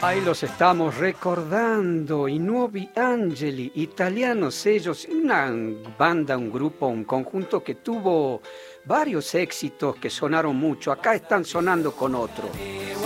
Ahí los estamos recordando, I Nuovi Angeli, italianos ellos, una banda, un grupo, un conjunto que tuvo varios éxitos que sonaron mucho. Acá están sonando con otro.